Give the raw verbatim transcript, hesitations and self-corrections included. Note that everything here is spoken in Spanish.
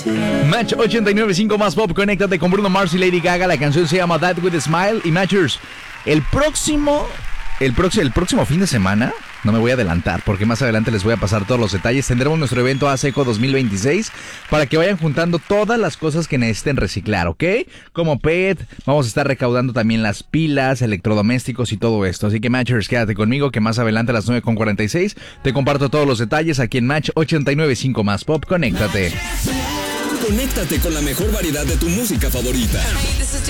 Match ochenta y nueve punto cinco más pop, conéctate con Bruno Mars y Lady Gaga. La canción se llama That With A Smile. Y Matchers, el próximo, el próximo, el próximo fin de semana, no me voy a adelantar porque más adelante les voy a pasar todos los detalles. Tendremos nuestro evento ASECO dos mil veintiséis para que vayan juntando todas las cosas que necesiten reciclar, ¿ok? Como P E T, vamos a estar recaudando también las pilas, electrodomésticos y todo esto. Así que Matchers, quédate conmigo que más adelante a las nueve con cuarenta y seis te comparto todos los detalles aquí en Match ochenta y nueve punto cinco más pop. Conéctate. Conéctate con la mejor variedad de tu música favorita.